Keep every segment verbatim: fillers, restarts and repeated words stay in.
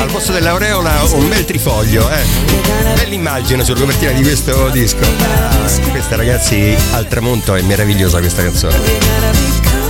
al posto dell'aureola un bel trifoglio, eh. Bella immagine sulla copertina di questo disco. Ah, questa, ragazzi, al tramonto è meravigliosa questa canzone.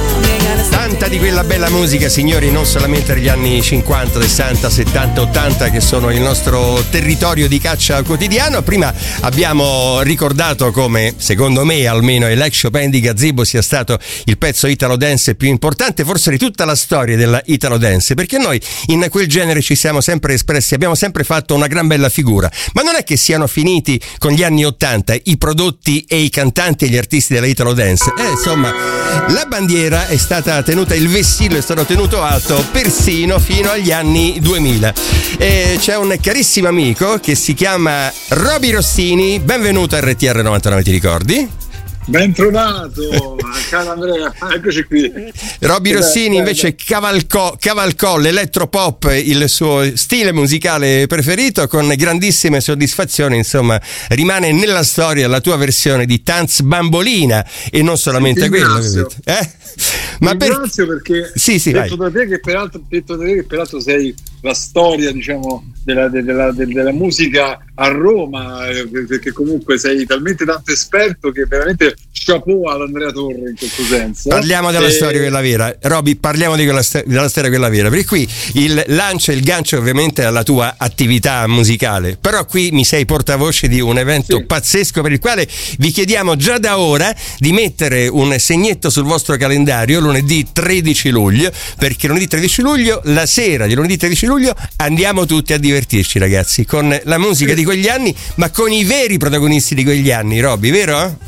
Tanta di quella bella musica, signori, non solamente degli anni cinquanta, sessanta, settanta, ottanta, che sono il nostro territorio di caccia quotidiano. Prima abbiamo ricordato come, secondo me almeno, il Like Chopin di Gazebo sia stato il pezzo Italo Dance più importante forse di tutta la storia della Italo Dance, perché noi in quel genere ci siamo sempre espressi, abbiamo sempre fatto una gran bella figura. Ma non è che siano finiti con gli anni ottanta i prodotti e i cantanti e gli artisti della Italo Dance. Eh, insomma, la bandiera è stata tenuta, il vessillo è stato tenuto alto persino fino agli anni duemila. E c'è un carissimo amico che si chiama Roby Rossini. Benvenuto a R T R novantanove, ti ricordi? Ben trovato, caro Andrea, eccoci qui. Roby Rossini invece cavalcò, cavalcò l'elettropop, il suo stile musicale preferito, con grandissime soddisfazioni. Insomma, rimane nella storia la tua versione di Tanz Bambolina, e non solamente quello, eh? Ma ringrazio per... perché sì, sì, detto da te che peraltro, detto da te che peraltro sei la storia, diciamo, della, della, della, della musica a Roma, perché comunque sei talmente tanto esperto che veramente chapeau ad Andrea Torre in questo senso. Parliamo della e... storia quella vera, Roby, parliamo di quella st- della storia quella vera, perché qui il lancio e il gancio ovviamente alla tua attività musicale, però qui mi sei portavoce di un evento sì. pazzesco, per il quale vi chiediamo già da ora di mettere un segnetto sul vostro calendario lunedì tredici luglio, perché lunedì tredici luglio, la sera di lunedì tredici luglio, andiamo tutti a divertirci, ragazzi, con la musica di quegli anni, ma con i veri protagonisti di quegli anni, Roby, vero?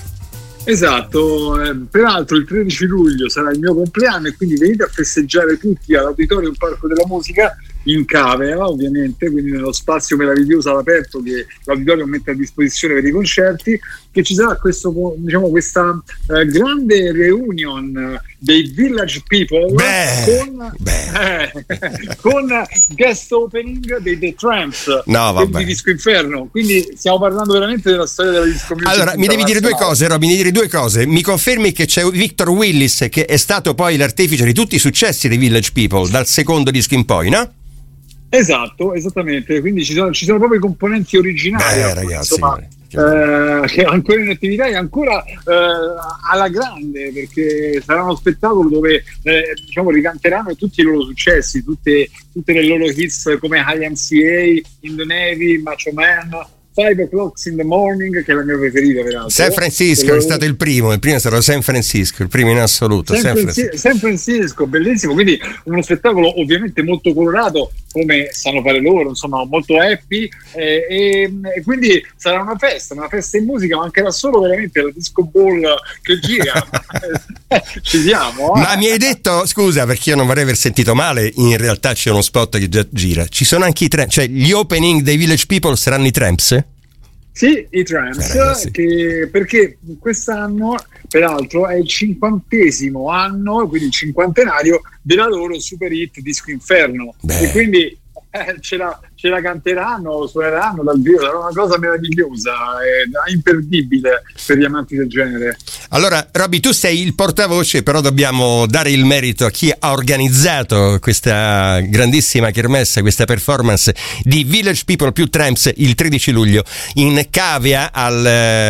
Esatto, eh, peraltro il tredici luglio sarà il mio compleanno e quindi venite a festeggiare tutti all'Auditorium Parco della Musica in Cavea, ovviamente, quindi nello spazio meraviglioso all'aperto che l'Auditorium mette a disposizione per i concerti, che ci sarà questo, diciamo, questa eh, grande reunion dei Village People beh, con, beh. Eh, con guest opening dei The Tramps, no, di Disco Inferno, quindi stiamo parlando veramente della storia della disco music. Allora mi devi dire due cose, Roby, mi devi dire due cose. Mi confermi che c'è Victor Willis, che è stato poi l'artefice di tutti i successi dei Village People dal secondo disco in poi, no? Esatto, esattamente, quindi ci sono, ci sono proprio i componenti originali. Beh, ragazzi, insomma, eh, che ancora in attività e ancora eh, alla grande, perché sarà uno spettacolo dove eh, diciamo ricanteranno tutti i loro successi, tutte, tutte le loro hits come I M C A, In the Navy, Macho Man, Five O'Clock in the Morning, che è la mia preferita peraltro. San Francisco è stato il primo, il primo è stato San Francisco, il primo in assoluto. San, San, Francisco. San Francisco, bellissimo, quindi uno spettacolo ovviamente molto colorato, come sanno fare loro, insomma molto happy, eh, e, e quindi sarà una festa, una festa in musica, mancherà solo veramente la disco ball che gira. Ci siamo. Eh? Ma mi hai detto, scusa, perché io non vorrei aver sentito male, in realtà c'è uno spot che già gira, ci sono anche i Tramps, cioè gli opening dei Village People saranno i Tramps? Sì, i Tramps, eh, che, perché quest'anno peraltro è il cinquantesimo anno, quindi il cinquantenario della loro super hit Disco Inferno. Beh. E quindi eh, ce, la, ce la canteranno, suoneranno dal vivo, sarà una cosa meravigliosa, eh, imperdibile per gli amanti del genere. Allora, Roby, tu sei il portavoce, però dobbiamo dare il merito a chi ha organizzato questa grandissima kermesse, questa performance di Village People più Tramps il tredici luglio in Cavea al,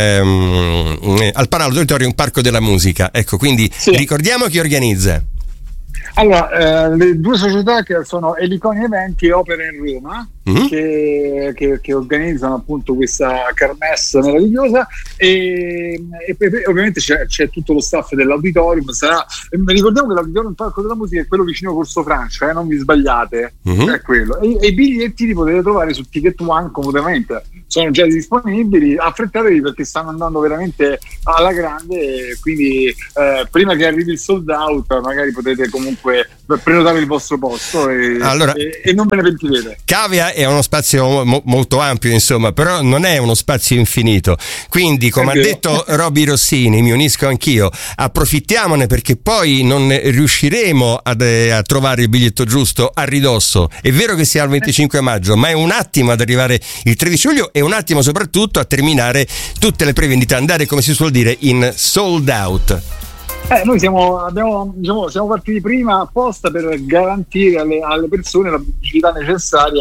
ehm, al Palazzo Auditorium Parco della Musica. Ecco, quindi sì. Ricordiamo chi organizza. Allora, eh, le due società che sono Eliconi Eventi e Opera in Roma, mm-hmm. che, che, che organizzano appunto questa kermesse meravigliosa, e, e, e ovviamente c'è, c'è tutto lo staff dell'auditorium. Sarà, ricordiamo che l'Auditorium Parco della Musica è quello vicino a Corso Francia, eh, non vi sbagliate, mm-hmm. è quello. E, e i biglietti li potete trovare su Ticket One comodamente, sono già disponibili, affrettatevi perché stanno andando veramente alla grande, quindi eh, prima che arrivi il sold out magari potete comunque prenotare il vostro posto e, allora, e, e non ve ne pentirete. Cavea è uno spazio mo- molto ampio, insomma, però non è uno spazio infinito, quindi come ha detto Roby Rossini, mi unisco anch'io, approfittiamone, perché poi non riusciremo ad, eh, a trovare il biglietto giusto a ridosso. È vero che sia il venticinque maggio, ma è un attimo ad arrivare il tredici luglio e un attimo soprattutto a terminare tutte le prevendite, andare, come si suol dire, in sold out. Eh, noi siamo, abbiamo, diciamo, siamo partiti prima apposta per garantire alle, alle persone la pubblicità necessaria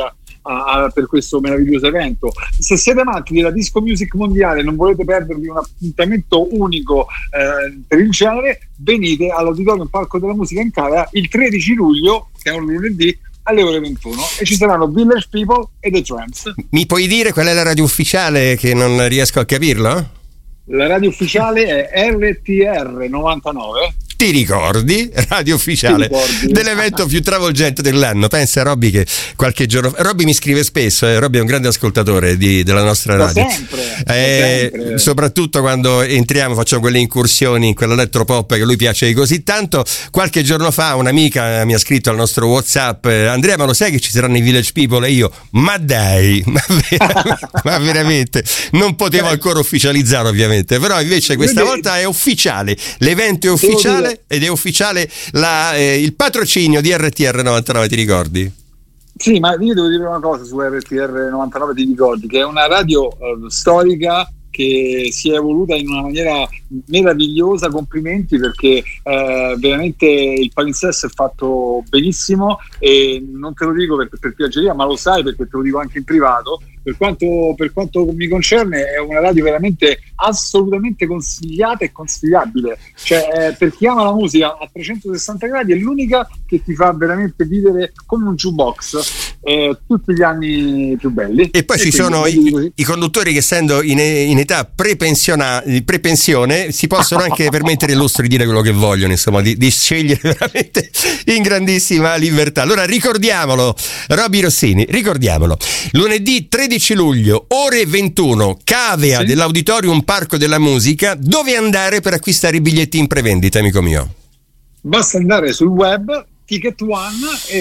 a, a, per questo meraviglioso evento. Se siete amanti della disco music mondiale e non volete perdervi un appuntamento unico eh, per il genere, venite all'Auditorium Parco della Musica in Cavea il tredici luglio, che è un lunedì, alle ore ventuno, e ci saranno Village People e The Tramps. Mi puoi dire qual è la radio ufficiale, che non riesco a capirlo? La radio ufficiale è R T R novantanove. Ti ricordi? Radio ufficiale dell'evento più travolgente dell'anno. Pensa Robby che qualche giorno Robby mi scrive spesso, eh. Robby è un grande ascoltatore di, della nostra radio, da sempre, eh, da sempre. Soprattutto quando entriamo, facciamo quelle incursioni in quell'elettropop che a lui piace così tanto. Qualche giorno fa un'amica mi ha scritto al nostro WhatsApp: Andrea, ma lo sai che ci saranno i Village People? E io, ma dai, ma, ver- ma veramente non potevo ancora ufficializzare, ovviamente, però invece questa volta è ufficiale, l'evento è ufficiale ed è ufficiale la, eh, il patrocinio di R T R novantanove, ti ricordi? Sì, ma io devo dire una cosa su R T R novantanove, ti ricordi che è una radio uh, storica che si è evoluta in una maniera meravigliosa. Complimenti, perché eh, veramente il palinsesto è fatto benissimo, e non te lo dico per, per piaggeria, ma lo sai perché te lo dico anche in privato. Per quanto, per quanto mi concerne è una radio veramente assolutamente consigliata e consigliabile, cioè eh, per chi ama la musica a trecentosessanta gradi è l'unica che ti fa veramente vivere come un jukebox eh, tutti gli anni più belli. E poi e ci sono i, i conduttori che, essendo in, in età pre-pensione, si possono anche permettere il lusso di dire quello che vogliono, insomma, di, di scegliere veramente in grandissima libertà. Allora ricordiamolo, Robby Rossini, ricordiamolo, lunedì tredici luglio, ore ventuno, Cavea, sì, dell'Auditorium Parco della Musica. Dove andare per acquistare i biglietti in prevendita, amico mio? Basta andare sul web Ticket One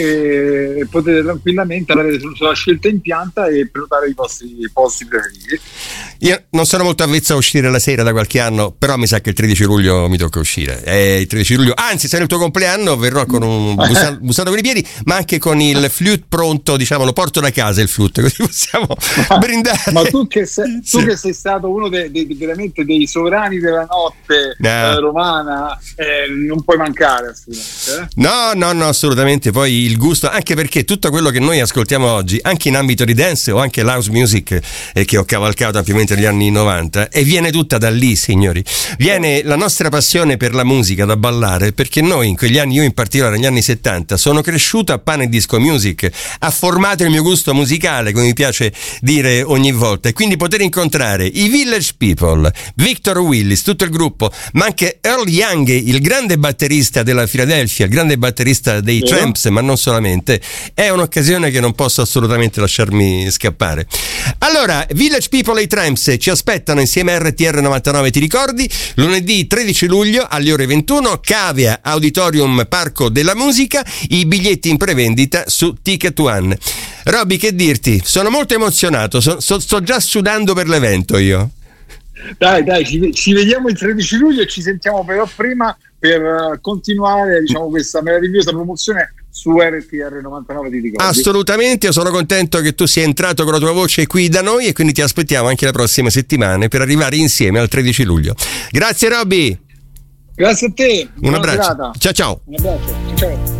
e potete tranquillamente avere sulla scelta in pianta e prenotare i vostri posti preferiti. Io non sono molto avvezzo a uscire la sera da qualche anno, però mi sa che il tredici luglio mi tocca uscire. È il tredici luglio, anzi, se è il tuo compleanno verrò con un busato, busato con i piedi, ma anche con il flute pronto, diciamo, lo porto da casa il flute, così possiamo brindare. Ma tu che sei, tu sì. che sei stato uno dei, dei, veramente dei sovrani della notte no. eh, romana, eh, non puoi mancare assolutamente. Eh? No, no, no, assolutamente. Poi il gusto, anche perché tutto quello che noi ascoltiamo oggi, anche in ambito di dance o anche l'house music, eh, che ho cavalcato ampiamente negli anni novanta, e viene tutta da lì, signori. Viene la nostra passione per la musica da ballare, perché noi in quegli anni, io in particolare negli anni settanta, sono cresciuto a pane e disco music, ha formato il mio gusto musicale, come mi piace dire ogni volta, e quindi poter incontrare i Village People, Victor Willis, tutto il gruppo, ma anche Earl Young, il grande batterista della Philadelphia, il grande batterista dei yeah. Tramps, ma non solamente, è un'occasione che non posso assolutamente lasciarmi scappare. Allora, Village People e i Tramps ci aspettano insieme a R T R novantanove, ti ricordi? Lunedì tredici luglio alle ore ventuno, Cavea, Auditorium Parco della Musica, i biglietti in prevendita su Ticket One. Robby, che dirti? Sono molto emozionato, so, so, sto già sudando per l'evento io. Dai, dai, ci, ci vediamo il tredici luglio e ci sentiamo però prima per continuare, diciamo, questa meravigliosa promozione su R T R novantanove, ti ricordi? Assolutamente, io sono contento che tu sia entrato con la tua voce qui da noi, e quindi ti aspettiamo anche le prossime settimane per arrivare insieme al tredici luglio. Grazie Robby. Grazie a te. Un abbraccio. Ciao ciao. Un abbraccio. Ciao.